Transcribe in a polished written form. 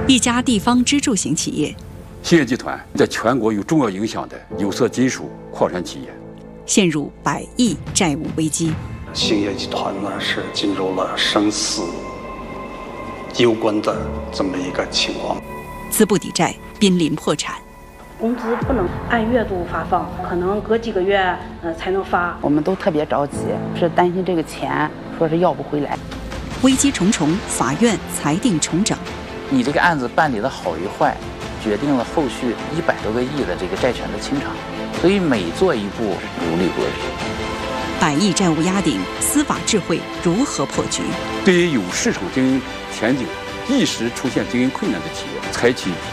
一家地方支柱型企业。 兴业集团在全国有重要影响的有色金属矿产企业， 陷入100亿债务危机。 兴业集团呢是进入了生死攸关的这么一个情况， 资不抵债，濒临破产。 工资不能按月度发放，可能隔几个月才能发。 我们都特别着急，是担心这个钱说是要不回来。 危机重重，法院裁定重整。 你这个案子办理的好与坏，决定了后续100多个亿的这个债权的清偿，所以每做一步如履薄冰。 100亿债务压顶，司法智慧如何破局？ 对于有市场经营前景、一时出现经营困难的企业，采取